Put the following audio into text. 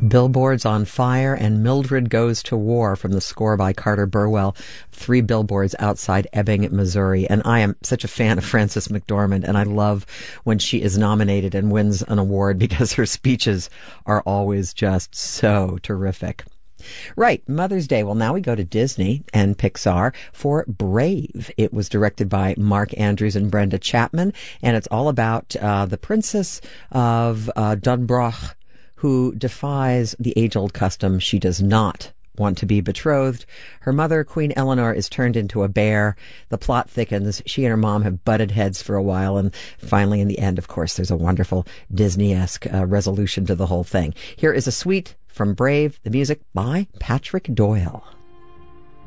Billboards on Fire and Mildred Goes to War from the score by Carter Burwell, Three Billboards Outside Ebbing, Missouri. And I am such a fan of Frances McDormand, and I love when she is nominated and wins an award because her speeches are always just so terrific. Right, Mother's Day. Well, now we go to Disney and Pixar for Brave. It was directed by Mark Andrews and Brenda Chapman, and it's all about the Princess of Dunbroch, who defies the age-old custom. She does not want to be betrothed. Her mother, Queen Eleanor, is turned into a bear. The plot thickens. She and her mom have butted heads for a while, and finally, in the end, of course, there's a wonderful Disney-esque resolution to the whole thing. Here is a suite from Brave, the music by Patrick Doyle.